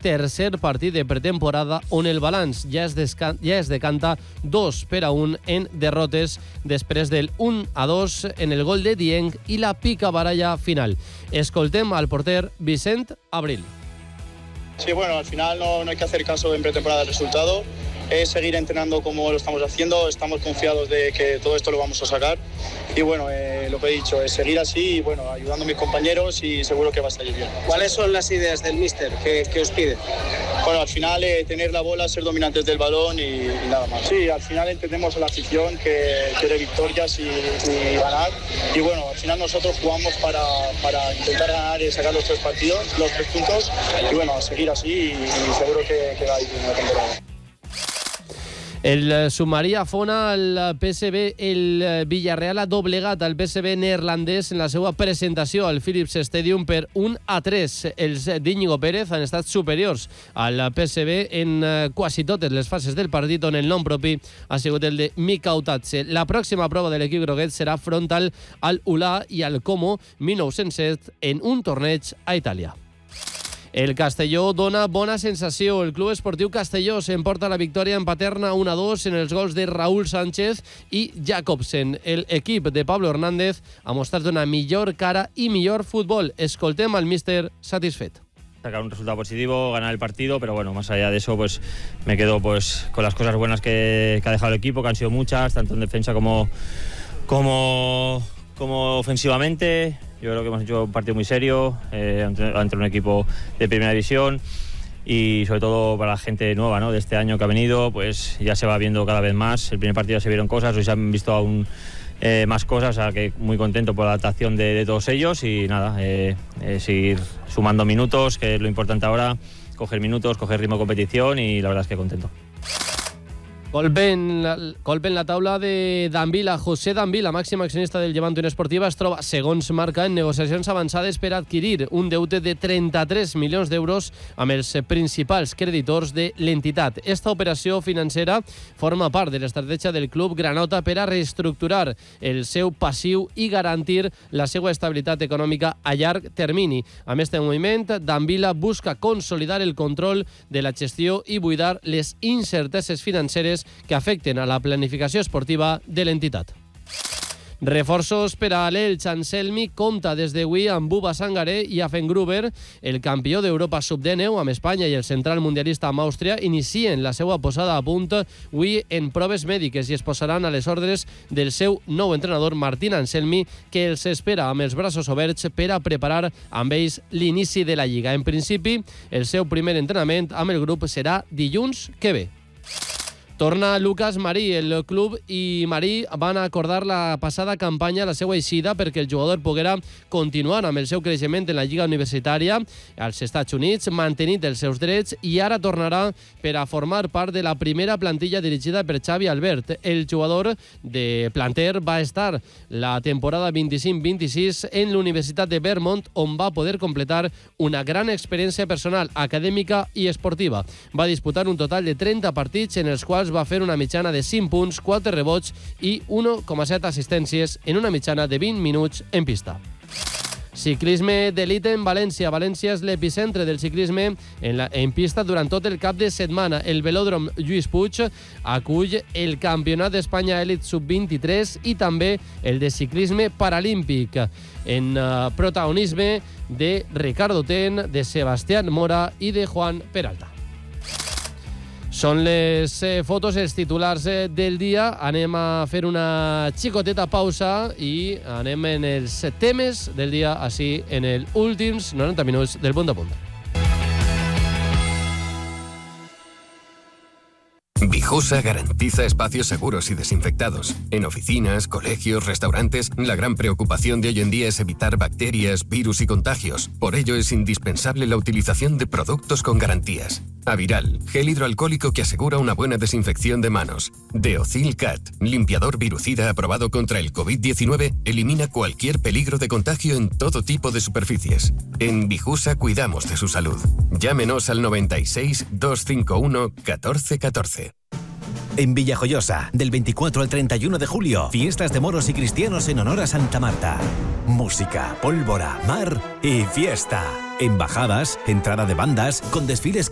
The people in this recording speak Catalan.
tercer partit de pretemporada on el balanç ja es decanta 2-1 en derrotes després del 1-2 en el gol de Dieng i la picabaralla final. Escoltem al porter Vicent Abril. Sí, bueno, al final no hay que hacer caso en pretemporada del resultado, es seguir entrenando como lo estamos haciendo, estamos confiados de que todo esto lo vamos a sacar y bueno, lo que he dicho es seguir así y bueno, ayudando a mis compañeros y seguro que va a salir bien. ¿Cuáles son las ideas del míster que os pide? Bueno, al final tener la bola, ser dominantes del balón y nada más. Sí, al final entendemos a la afición que quiere victorias y ganar y bueno, al final nosotros jugamos para intentar ganar y sacar los 3 puntos y bueno, a seguir así y seguro que va a ir bien la temporada. El submarí afona al PSV. El Villarreal ha doblegat al PSV neerlandès en la seva presentació al Philips Stadium per 1-3. Els d'Íñigo Pérez han estat superiors al PSV en quasi totes les fases del partit, on el nom propi ha sigut el de Mikau Tatse. La pròxima prova de l'equip groguet serà frontal al Ula i al Como 1907 en un torneig a Itàlia. El Castelló dona bona sensació. El Club Esportiu Castelló s'emporta la victòria en Paterna 1-2 en els gols de Raúl Sánchez i Jacobsen. El equip de Pablo Hernández ha mostrat una millor cara y millor fútbol. Escoltem al míster satisfet. Sacar un resultado positivo, ganar el partido, pero bueno, más allá de eso, pues me quedo pues con las cosas buenas que ha dejado el equipo, que han sido muchas, tanto en defensa como ofensivamente. Yo creo que hemos hecho un partido muy serio ante un equipo de primera división y sobre todo para la gente nueva, ¿no?, de este año que ha venido, pues ya se va viendo cada vez más. El primer partido se vieron cosas, hoy se han visto aún más cosas, o sea que muy contento por la adaptación de todos ellos y nada, seguir sumando minutos, que es lo importante ahora, coger minutos, coger ritmo de competición y la verdad es que contento. Colpe en la taula de Danvila. José Danvila, màxim accionista del Llevant Unió Esportiva, es troba, segons marca, en negociacions avançades per adquirir un deute de 33 milions d'euros amb els principals creditors de l'entitat. Esta operació financera forma part de l'estratègia del club granota per a reestructurar el seu passiu i garantir la seva estabilitat econòmica a llarg termini. Amb este moviment, Danvila busca consolidar el control de la gestió i buidar les incerteses financeres que afecten a la planificació esportiva de l'entitat. Reforços per a l'Elx. Anselmi compta des d'avui amb Buba Sangaré i Affengruber. El campió d'Europa sub-19 amb Espanya i el central mundialista amb Àustria inicien la seva posada a punt avui en proves mèdiques i es posaran a les ordres del seu nou entrenador Martín Anselmi, que els espera amb els braços oberts per a preparar amb ells l'inici de la Lliga. En principi, el seu primer entrenament amb el grup serà dilluns que ve. Torna Lucas Marí. El club i Marí van acordar la passada campanya la seva eixida perquè el jugador poguera continuar amb el seu creixement en la Lliga Universitària als Estats Units, mantenint els seus drets, i ara tornarà per a formar part de la primera plantilla dirigida per Xavi Albert. El jugador de planter va estar la temporada 25-26 en l'Universitat de Vermont, on va poder completar una gran experiència personal, acadèmica i esportiva. Va disputar un total de 30 partits en els quals va fer una mitjana de 5 punts, 4 rebots i 1,7 assistències en una mitjana de 20 minuts en pista. Ciclisme d'elite en València. València és l'epicentre del ciclisme en pista durant tot el cap de setmana. El velòdrom Lluís Puig acull el Campionat d'Espanya Elit Sub-23 i també el de ciclisme paralímpic, en protagonisme de Ricardo Ten, de Sebastián Mora i de Juan Peralta. Són les fotos, els titulars del dia. Anem a fer una xicoteta pausa i anem en els temes del dia, així en els últims 90 minuts del Punt a Punt. Vijusa garantiza espacios seguros y desinfectados. En oficinas, colegios, restaurantes, la gran preocupación de hoy en día es evitar bacterias, virus y contagios. Por ello es indispensable la utilización de productos con garantías. Aviral, gel hidroalcohólico que asegura una buena desinfección de manos. Deocil Cat, limpiador virucida aprobado contra el COVID-19, elimina cualquier peligro de contagio en todo tipo de superficies. En Vijusa cuidamos de su salud. Llámenos al 96 251 1414. En Villajoyosa, del 24 al 31 de julio, fiestas de moros y cristianos en honor a Santa Marta. Música, pólvora, mar y fiesta. Embajadas, entrada de bandas, con desfiles